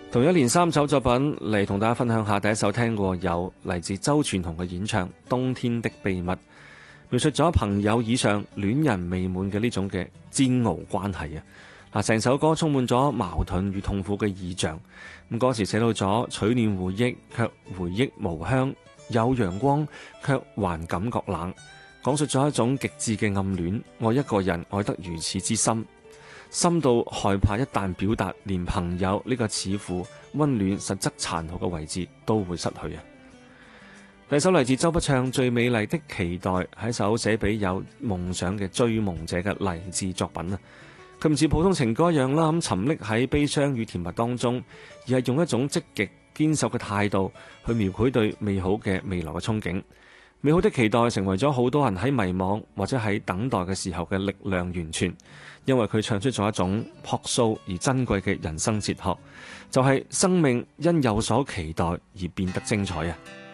同一連三首作品嚟同大家分享下。第一首聽過有嚟自周傳雄嘅演唱《冬天的秘密》，描述咗朋友以上戀人未滿嘅呢種嘅煎熬關係啊！嗱，成首歌充滿咗矛盾與痛苦嘅意象。咁歌詞寫到咗取暖回憶，卻回憶無香；有陽光，卻還感覺冷。講述咗一種極致嘅暗戀，愛一個人愛得如此之深，深到害怕一旦表達，連朋友呢個似乎溫暖實則殘酷嘅位置都會失去啊！第二首嚟自周筆暢《最美麗的期待》，係一首寫俾有夢想嘅追夢者嘅勵志作品啊！佢唔似普通情歌一樣啦，咁沉溺喺悲傷與甜蜜當中，而係用一種積極堅守嘅態度去描繪對美好嘅未來嘅憧憬。美好的期待成為咗好多人喺迷茫或者喺等待嘅時候嘅力量源泉，因為佢唱出咗一種樸素而珍貴嘅人生哲學，就係生命因有所期待而變得精彩啊！